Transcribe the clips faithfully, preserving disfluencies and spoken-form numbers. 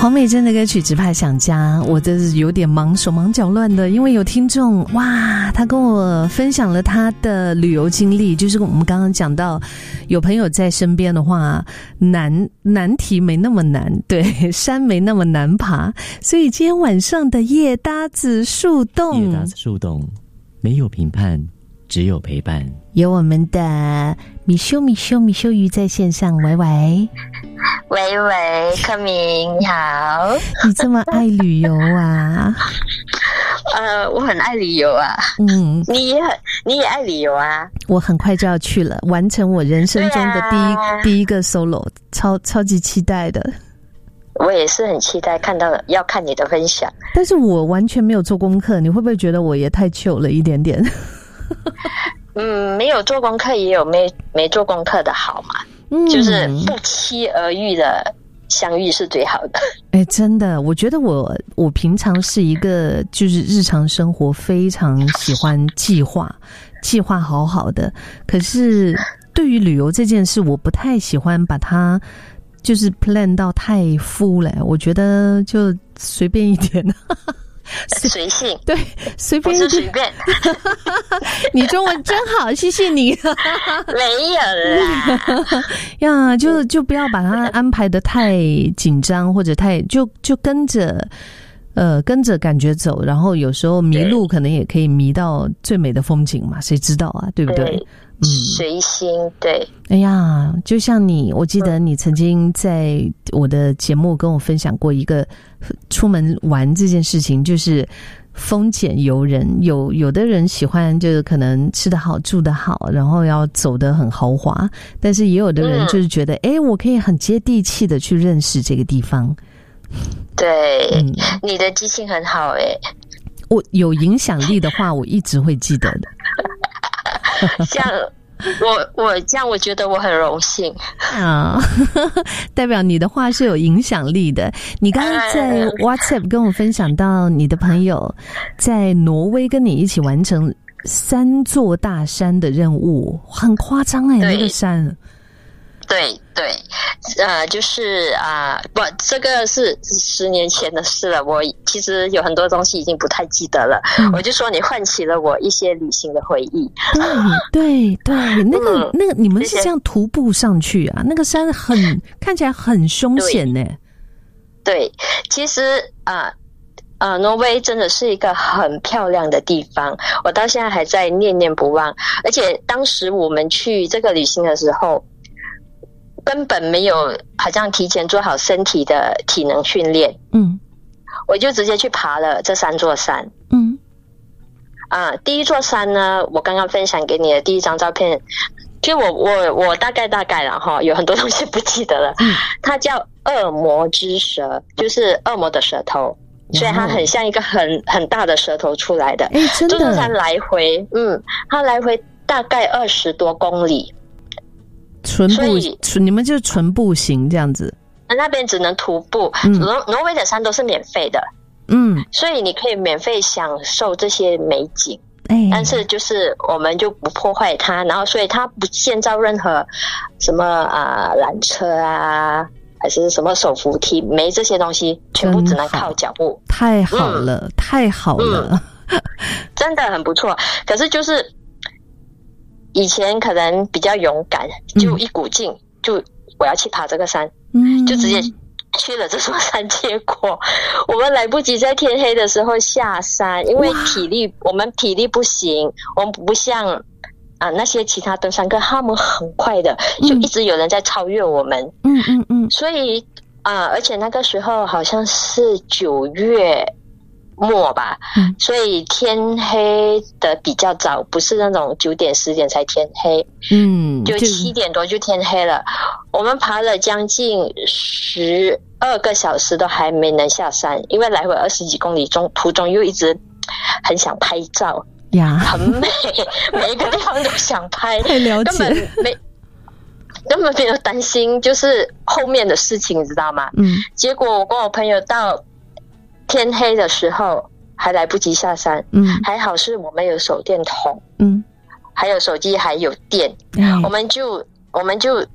黄美珍的歌曲《只怕想家》，我这是有点忙，手忙脚乱的，因为有听众哇，他跟我分享了他的旅游经历，就是我们刚刚讲到，有朋友在身边的话，难难题没那么难，对，山没那么难爬，所以今天晚上的夜搭子树洞， 夜搭子树洞没有评判，只有陪伴。 有我们的米修米修米修鱼在线上，喂喂。 喂喂，柯明你好。 你这么爱旅游啊？ 呃，我很爱旅游啊。嗯，你也很，你也爱旅游啊。 我很快就要去了，完成我人生中的第一、啊、第一个 solo， 超超级期待的。 我也是很期待看到要看你的分享， 但是我完全没有做功课，你会不会觉得我也太糗了一点点？ 嗯，没有做功课也有没没做功课的好嘛。嗯，就是不期而遇的相遇是最好的。 哎、欸，真的，我觉得我我平常是一个就是日常生活非常喜欢计划，计划好好的。可是对于旅游这件事，我不太喜欢把它就是 plan 到太 full 了。我觉得就随便一点。 随性， 对，随便一点， 不是随便。 你中文真好，谢谢你。 没有啦， 呀，就就不要把它安排得太紧张，或者太就就跟着呃跟着感觉走，然后有时候迷路，可能也可以迷到最美的风景嘛，谁知道啊，对不对？ 对嗯，随心，对。 哎呀，就像你，我记得你曾经在我的节目跟我分享过一个出门玩这件事情，就是丰俭由人。有有的人喜欢就是可能吃得好住得好，然后要走得很豪华，但是也有的人就是觉得哎、嗯，我可以很接地气的去认识这个地方。 对、嗯、你的记性很好。哎， 我有影响力的话我一直会记得的。 这样我我这样我觉得我很荣幸啊，代表你的话是有影响力的。你刚刚在 WhatsApp 跟我分享到你的朋友在挪威跟你一起完成三座大山的任务，很夸张哎，那个山。 对对，呃，就是啊，不，这个是十年前的事了。我其实有很多东西已经不太记得了。嗯、我就说你唤起了我一些旅行的回忆。 对对对，那个、嗯、那个，你们是这样徒步上去啊？那个山很看起来很凶险呢。 对，其实啊。呃，挪威真的是一个很漂亮的地方，我到现在还在念念不忘。而且当时我们去这个旅行的时候，根本没有好像提前做好身体的体能训练，嗯，我就直接去爬了这三座山，嗯，啊，第一座山呢，我刚刚分享给你的第一张照片，就我我我大概大概了哈，有很多东西不记得了，嗯，它叫恶魔之舌，就是恶魔的舌头。所以它很像一个很很大的舌头出来的， 哎，真的。这座山来回，嗯，它来回大概二十多公里， 纯步，你们就纯步行这样子。 那边只能徒步，嗯、挪挪威的山都是免费的，嗯，所以你可以免费享受这些美景。哎，但是就是我们就不破坏它，然后所以它不建造任何什么啊缆车啊。还是什么手扶梯，没这些东西，全部只能靠脚步。 太好了、嗯、太好了、 嗯、真的很不错。可是就是以前可能比较勇敢，就一股劲、嗯、就我要去爬这个山、嗯、就直接去了这座山，结果我们来不及在天黑的时候下山，因为体力我们体力不行，我们不像啊，那些其他登山客他们很快的，就一直有人在超越我们。嗯嗯嗯。所以啊，而且那个时候好像是九月末吧，嗯，所以天黑的比较早，不是那种九点十点才天黑。嗯，就七点多就天黑了。我们爬了将近十二个小时都还没能下山，因为来回二十几公里中途中又一直很想拍照。呀，很美，每一个地方都想拍， 太了解， 根本没，根本没有担心，就是后面的事情，你知道吗？嗯。结果我跟我朋友到天黑的时候还来不及下山，嗯，还好是我们有手电筒，嗯，还有手机还有电，嗯，我们就我们就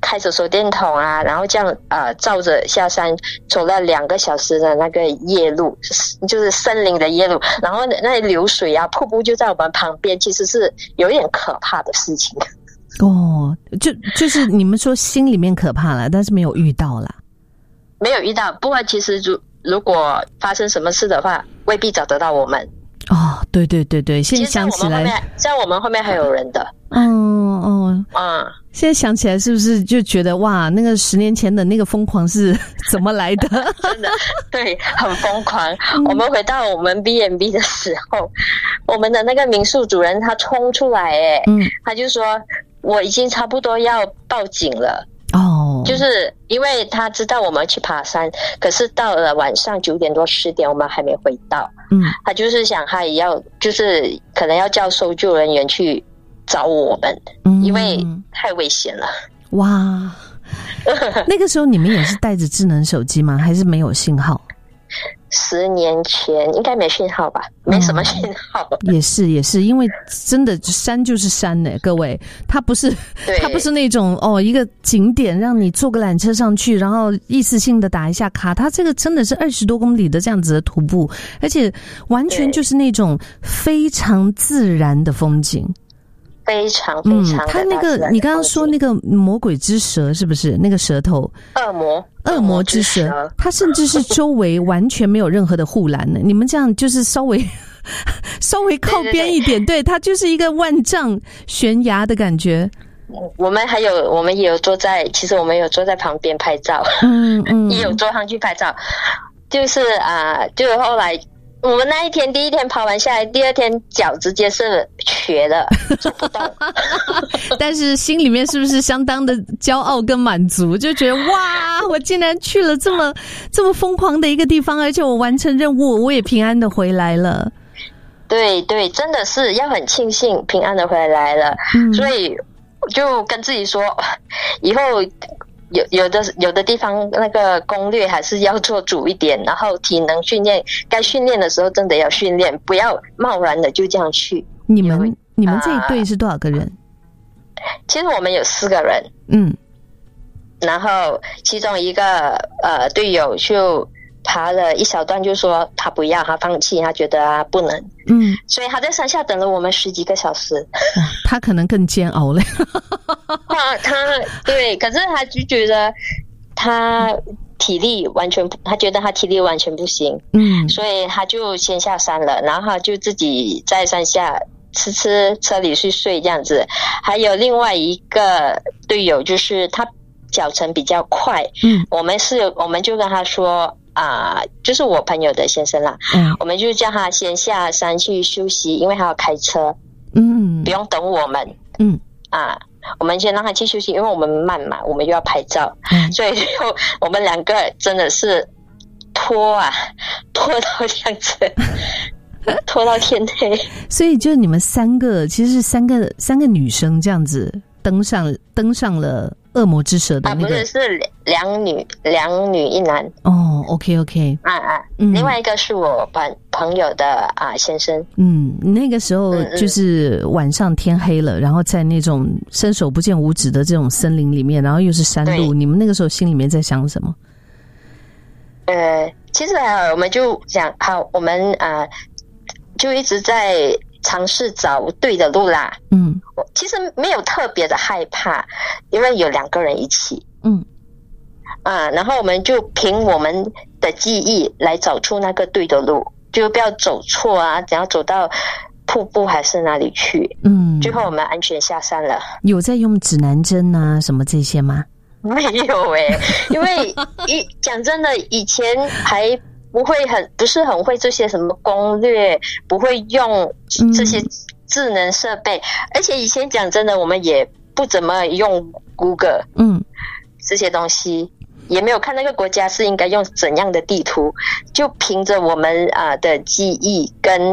开着手电筒啊，然后这样呃照着下山，走了两个小时的那个夜路，就是森林的夜路，然后那流水啊，瀑布就在我们旁边，其实是有一点可怕的事情。 哦，就就是你们说心里面可怕了，但是没有遇到啦。 没有遇到，不过其实如如果发生什么事的话，未必找得到我们。 哦，对对对对，现在想起来， 在我们后面还有人的。 嗯嗯嗯， 现在想起来是不是就觉得哇，那个十年前的那个疯狂是怎么来的？ 真的，对，很疯狂。嗯、我们回到我们 B and B 的时候，我们的那个民宿主人他冲出来，哎，嗯，他就说我已经差不多要报警了。 哦， 就是因为他知道我们去爬山，可是到了晚上九点多十点我们还没回到， 嗯， 他就是想他也要就是可能要叫搜救人员去找我们，嗯，因为太危险了。 哇，那个时候你们也是带着智能手机吗？还是没有信号？ 十年前应该没信号吧，没什么信号。 嗯、也是也是，因为真的山就是山呢、欸，各位，它不是它不是那种哦一个景点让你坐个缆车上去，然后一次性的打一下卡，它这个真的是二十多公里的这样子的徒步，而且完全就是那种非常自然的风景。 非常非常的、嗯、 他那个你刚刚说那个魔鬼之蛇是不是那个舌头恶魔恶魔之蛇，它甚至是周围完全没有任何的护栏的，你们这样就是稍微稍微靠边一点，对，它就是一个万丈悬崖的感觉。 我们还有我们也有坐在其实我们有坐在旁边拍照，嗯嗯，也有坐上去拍照，就是啊、呃、就后来我们那一天第一天跑完下来，第二天脚直接是瘸的，走不动。 但是心里面是不是相当的骄傲跟满足，就觉得哇，我竟然去了这么这么疯狂的一个地方，而且我完成任务，我也平安的回来了。 对对，真的是要很庆幸平安的回来了。嗯、所以就跟自己说，以后有有的有的地方那个攻略还是要做足一点，然后体能训练该训练的时候真的要训练，不要贸然的就这样去。 你们你们这一队是多少个人？ 呃、其实我们有四个人， 嗯， 然后其中一个呃队友就爬了一小段，就说他不要，他放弃，他觉得他不能， 嗯， 所以他在山下等了我们十几个小时。 他可能更煎熬了。 他他对，可是他就觉得他体力完全，他觉得他体力完全不行， 嗯， 所以他就先下山了，然后他就自己在山下吃吃，车里睡睡这样子。还有另外一个队友，就是他脚程比较快， 嗯， 我们是我们就跟他说啊、呃，就是我朋友的先生啦， 嗯， 我们就叫他先下山去休息，因为他要开车， 嗯， 不用等我们， 嗯啊。我们先让他去休息，因为我们慢嘛，我们又要拍照， 嗯、 所以就我们两个真的是拖啊，拖到这样子，拖到天黑。 所以就你们三个，其实是三个三个女生这样子登上登上了恶魔之蛇的那个， 啊，不是，是两女两女一男。 哦 ，OK OK， 啊啊，嗯，另外一个是我朋朋友的啊先生。 嗯，那个时候就是晚上天黑了，嗯嗯，然后在那种伸手不见五指的这种森林里面，然后又是山路，你们那个时候心里面在想什么？ 呃，其实还好，我们就想好，我们啊就一直在尝试找对的路啦。 嗯， 其实没有特别的害怕，因为有两个人一起。 嗯， 啊，然后我们就凭我们的记忆来找出那个对的路，就不要走错啊，只要走到瀑布还是哪里去。 嗯， 最后我们安全下山了。 有在用指南针啊什么这些吗？ 没有诶、欸，因为一讲真的，以前还不会很不是很会这些什么攻略，不会用这些智能设备，嗯、而且以前讲真的，我们也不怎么用 Google， 嗯， 这些东西也没有看那个国家是应该用怎样的地图，就凭着我们啊、呃、的记忆跟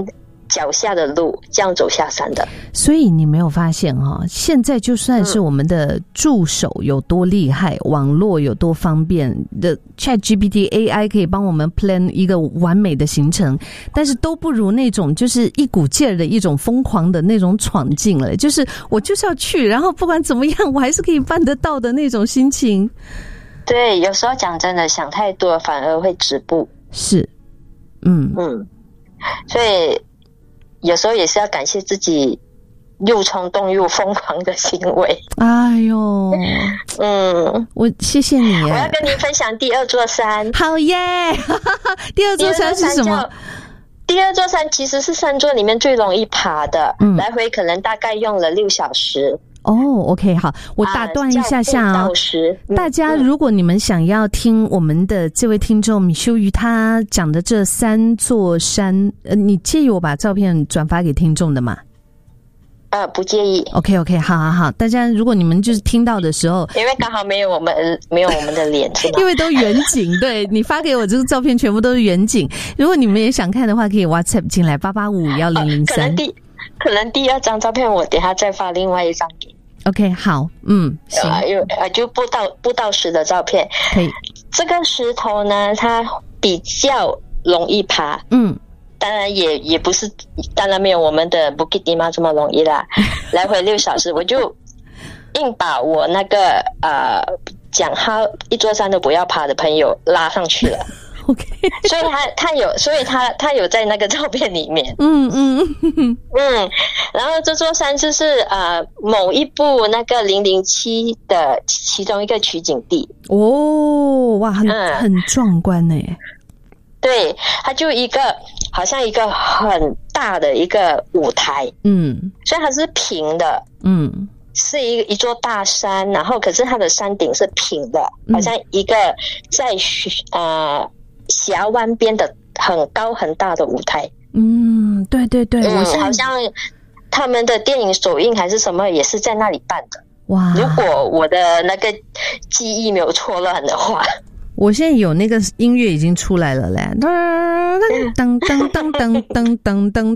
脚下的路这样走下山的。 所以你没有发现哈、哦，现在就算是我们的助手有多厉害，嗯、网络有多方便的 ChatGPT A I 可以帮我们 plan 一个完美的行程，但是都不如那种就是一股劲儿的一种疯狂的那种闯劲了，就是我就是要去，然后不管怎么样我还是可以办得到的那种心情。 对，有时候讲真的，想太多反而会止步。是，嗯嗯，所以有时候也是要感谢自己又冲动又疯狂的行为。 哎呦，嗯，我谢谢你。 我要跟您分享第二座山。 好耶！第二座山是什么？ 第二座山其实是三座里面最容易爬的，嗯、来回可能大概用了六小时。 哦、oh, ，OK， 好，我打断一下下啊、哦嗯， 大家如果你们想要听我们的这位听众米修瑜他讲的这三座山，呃，你介意我把照片转发给听众的吗？ 呃，不介意。 OK OK， 好好好，大家如果你们就是听到的时候， 因为刚好没有我们没有我们的脸，是吧？ 因为都远景，对你发给我这个照片全部都是远景。如果你们也想看的话，可以 WhatsApp 进来八八五幺零零三。 可能第二张照片我等一下再发另外一张给你。 OK， 好，嗯，行， 呃，有呃，就步道步道石的照片。 可以。 这个石头呢，它比较容易爬，嗯，当然也也不是，当然没有我们的 Bukit Timah 这么容易啦。来回六小时，我就硬把我那个呃讲他一座山都不要爬的朋友拉上去了。 OK， 所以他他有，所以他他有在那个照片里面。 嗯嗯嗯，然后这座山就是呃某一部那个零零七的其中一个取景地。 哦，哇，很、嗯、很壮观呢。 对，它就一个好像一个很大的一个舞台。嗯，所以它是平的。嗯。是一一座大山，然后可是它的山顶是平的，嗯、好像一个在呃峡湾边的很高很大的舞台。嗯，对对对，嗯、我好像他们的电影首映还是什么，也是在那里办的。哇！如果我的那个记忆没有错乱的话。 我现在有那个音乐已经出来了嘞，噔噔噔噔噔噔噔噔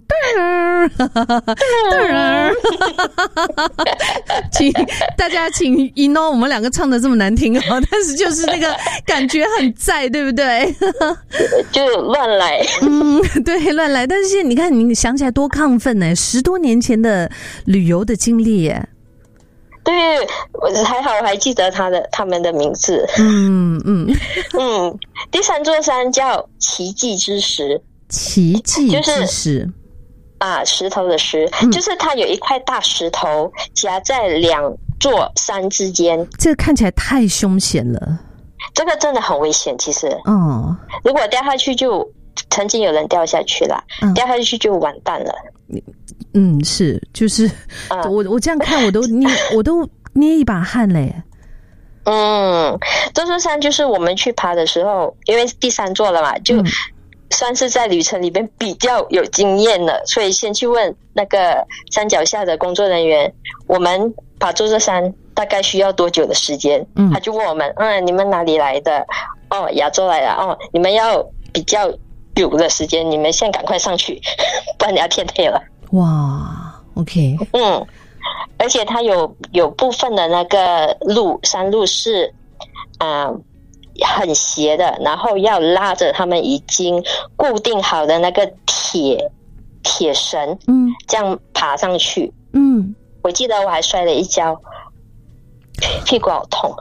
噔，请大家请一诺，我们两个唱的这么难听哦，但是就是那个感觉很在，对不对？ 就乱来， 嗯，对，乱来。但是你看，你想起来多亢奋呢，十多年前的旅游的经历耶。 对，我还好，我还记得他的他们的名字。 嗯嗯嗯，第三座山叫奇迹之石， 奇迹之石、就是、 啊，石头的石、嗯，就是它有一块大石头夹在两座山之间。 这个看起来太凶险了， 这个真的很危险。其实，哦，如果掉下去就曾经有人掉下去了，嗯、掉下去就完蛋了。 嗯，是，就是、嗯、我我这样看，我都捏，我都捏一把汗嘞。 嗯，这座山就是我们去爬的时候，因为第三座了嘛，就算是在旅程里边比较有经验了，所以先去问那个山脚下的工作人员，我们爬这座山大概需要多久的时间？嗯，他就问我们，嗯，你们哪里来的？哦，亚洲来的。哦，你们要比较久的时间，你们现在赶快上去，不然你要天黑了。 哇 ，OK， 嗯，而且它有有部分的那个路山路是啊、呃、很斜的，然后要拉着他们已经固定好的那个铁铁绳，嗯，这样爬上去。嗯，我记得我还摔了一跤，屁股好痛。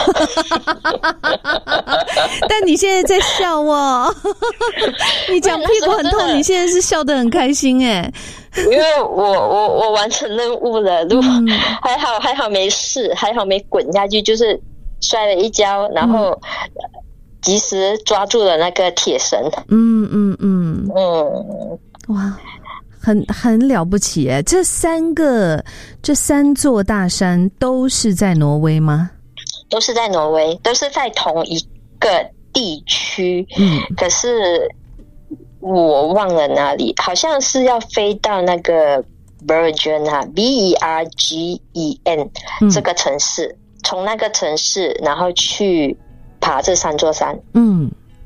但你现在在笑哦，你讲屁股很痛，你现在是笑得很开心哎。 因为我我我完成任务了，如果、嗯、还好还好没事，还好没滚下去，就是摔了一跤，然后及时抓住了那个铁绳。 嗯嗯嗯嗯，哇，很很了不起耶！这三个这三座大山都是在挪威吗？ 都是在挪威，都是在同一个地区。嗯，可是。我忘了哪里，好像是要飞到那个 Bergen 啊 ，B E R G E N、嗯、这个城市，从那个城市然后去爬这三座山。嗯，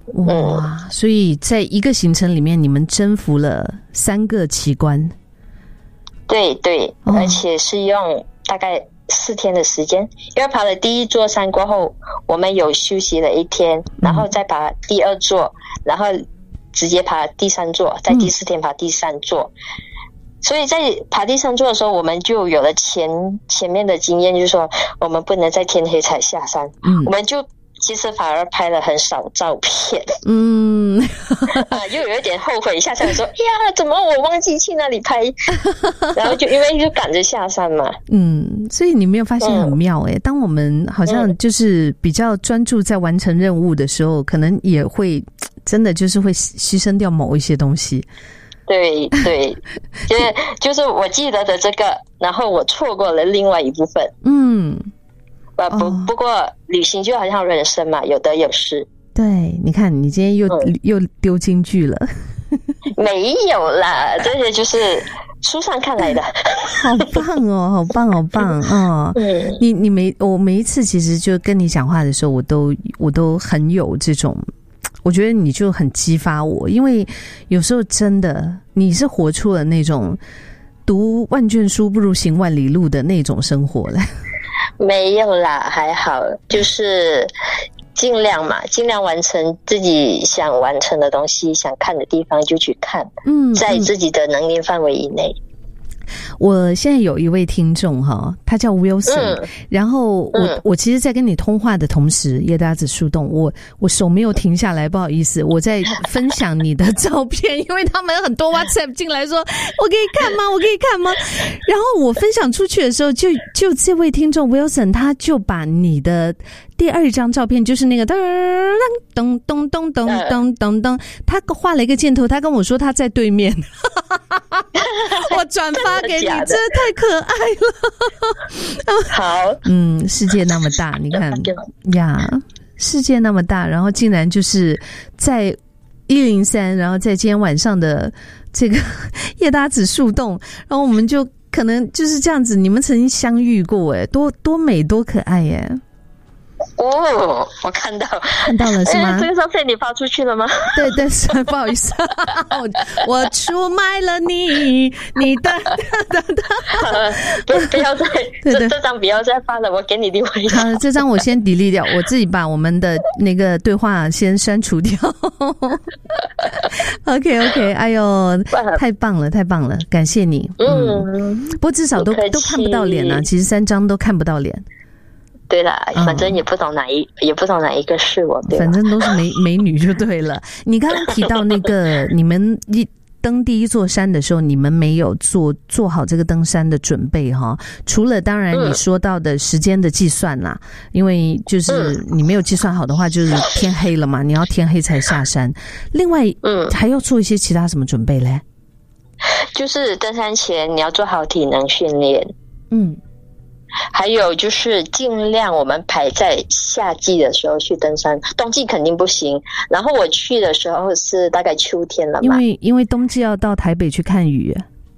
哇、嗯！所以在一个行程里面，你们征服了三个奇观。 对对、哦，而且是用大概四天的时间，因为爬了第一座山过后，我们有休息了一天，嗯、然后再爬第二座，然后直接爬第三座，在第四天爬第三座。嗯，所以在爬第三座的时候，我们就有了前前面的经验，就是说我们不能在天黑才下山。嗯，我们就其实反而拍了很少照片。嗯，啊，又有一点后悔，下山说，哎呀，怎么我忘记去那里拍？然后就因为就赶着下山嘛。 嗯，所以你没有发现很妙诶、欸嗯，当我们好像就是比较专注在完成任务的时候，可能也会真的就是会牺牲掉某一些东西。 对对，就是就是我记得的这个，然后我错过了另外一部分。嗯，啊不、哦、不过旅行就好像人生嘛，有得有失。 对，你看你今天又、嗯、又丢金句了。 没有啦，这些就是书上看来的。 好棒哦，好棒好棒哦！嗯，你你每我每一次其实就跟你讲话的时候，我都我都很有这种。我觉得你就很激发我，因为有时候真的你是活出了那种读万卷书不如行万里路的那种生活了。 没有啦，还好，就是尽量嘛，尽量完成自己想完成的东西，想看的地方就去看，嗯，在自己的能力范围以内。 我现在有一位听众哈，他叫 Wilson，嗯、然后我、嗯、我其实，在跟你通话的同时，叶达子树洞，我我手没有停下来，不好意思，我在分享你的照片，因为他们很多 WhatsApp 进来说，我可以看吗？我可以看吗？然后我分享出去的时候，就就这位听众 Wilson， 他就把你的第二张照片，就是那个噔噔噔噔噔噔噔噔，他画了一个箭头，他跟我说他在对面。我转发给你，这太可爱了。 好， 嗯，世界那么大，你看呀，世界那么大，然后竟然就是在一零三，然后在今天晚上的这个叶达子树洞，然后我们就可能就是这样子，你们曾经相遇过，哎，多多美，多可爱耶！ 哦，我看到看到了是吗？ 欸、这个照片你发出去了吗？ 对对，是不好意思，我我出卖了你，你的呃、不不要再对对这这张不要再发了，我给你另外一张。 好，这张我先delete掉，我自己把我们的那个对话先删除掉。OK OK， 哎呦，太棒了，太棒了，感谢你。嗯，嗯不过至少都都看不到脸啊，其实三张都看不到脸。 对啦，反正也不懂哪一、嗯、也不懂哪一个是我，对， 反正都是美美女就对了。你刚刚提到那个你们一登第一座山的时候，你们没有做做好这个登山的准备哈。除了当然你说到的时间的计算啦，嗯、因为就是你没有计算好的话，就是天黑了嘛，你要天黑才下山。另外，嗯，还要做一些其他什么准备嘞？ 就是登山前你要做好体能训练，嗯。还有就是尽量我们排在夏季的时候去登山，冬季肯定不行。然后我去的时候是大概秋天了嘛， 因为因为冬季要到台北去看雨。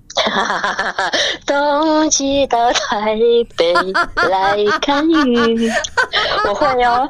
冬季到台北来看雨，我会哦。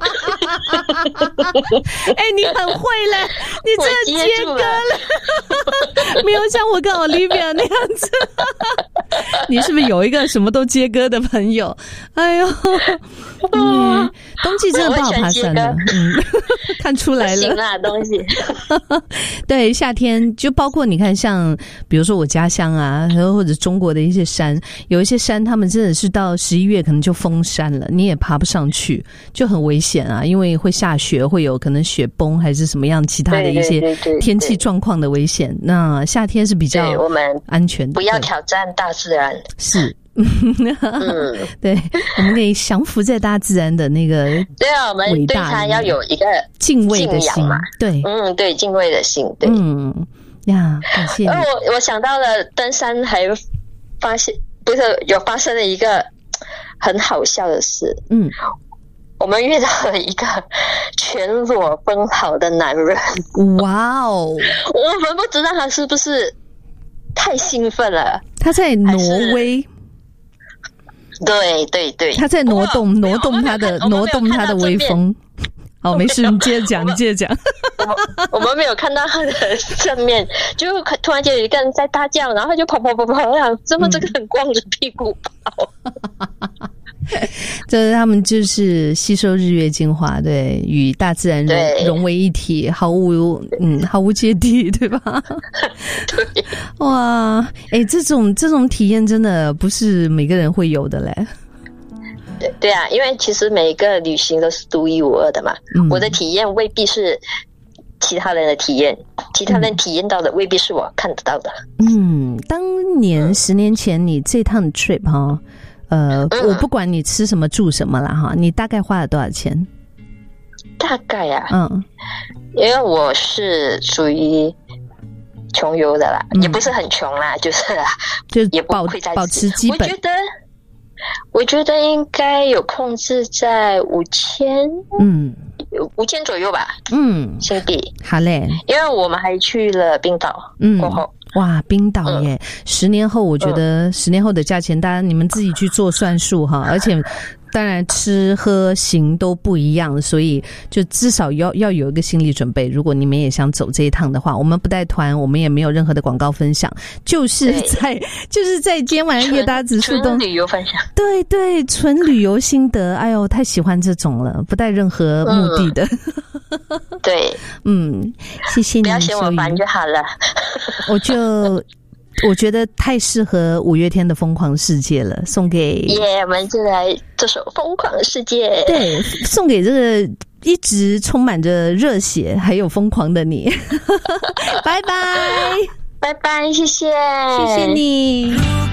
哎、欸，你很会嘞，你真的接歌了，没有像我跟 Olivia 那样子。你是不是有一个什么都接歌的朋友？哎呦，嗯，冬季真的不好爬山的，嗯，看出来了。 行啦，东西。 对，夏天就包括你看，像比如说我家乡啊，然后或者中国的一些山，有一些山他们真的是到十一月可能就封山了，你也爬不上去，就很危险啊，因为会下雪，会有可能雪崩还是什么样其他的一些天气状况的危险。那夏天是比较我们安全的， 不要挑战大自然。 是。嗯，对，我们可以降服在大自然的那个， 对啊，我们对它要有一个敬畏的心嘛，对， 嗯，对，敬畏的心，对， 嗯呀，感谢你。 而我我想到了登山，还发现不是有发生了一个很好笑的事，嗯，我们遇到了一个全裸奔跑的男人， 哇哦， 我们不知道他是不是太兴奋了， 他在挪威。 对对对， 他在挪动挪动他的挪动他的威风。好，没事，你接着讲，你接着讲。 我我们我们没有看到他的正面，就突然间有一个人在大叫，然后他就跑跑跑跑，我想怎么这个人光着屁股跑？ 这他们就是吸收日月精华，对，与大自然融融为一体，毫无嗯毫无芥蒂，对吧？ 对， 哇，哎、欸，这种这种体验真的不是每个人会有的嘞。 对对啊，因为其实每一个旅行都是独一无二的嘛，嗯、我的体验未必是其他人的体验，其他人体验到的未必是我看得到的。 嗯，当年、嗯、十年前你这趟 trip 哈，呃、嗯，我不管你吃什么住什么啦哈，你大概花了多少钱？ 大概啊， 嗯， 因为我是属于穷游的啦、嗯，也不是很穷啦，就是就也不会再保持基本。 我觉得，我觉得应该有控制在五千，嗯，五千左右吧，嗯，新币。 好嘞， 因为我们还去了冰岛，嗯，过后。 哇，冰岛耶！嗯、十年后，我觉得十年后的价钱，大家你们自己去做算数哈。而且，当然吃喝行都不一样，所以就至少要要有一个心理准备。如果你们也想走这一趟的话，我们不带团，我们也没有任何的广告分享，就是在就是在今天晚上叶搭子树洞旅游分享， 对对，纯旅游心得。哎呦，太喜欢这种了，不带任何目的的。 嗯、对， 嗯，谢谢你， 不要嫌我烦就好了。 我就我觉得太适合五月天的《疯狂世界》了，送给耶， yeah, 我们就来这首《疯狂世界》。 对，送给这个一直充满着热血还有疯狂的你。拜拜， 拜拜，谢谢， 谢谢你。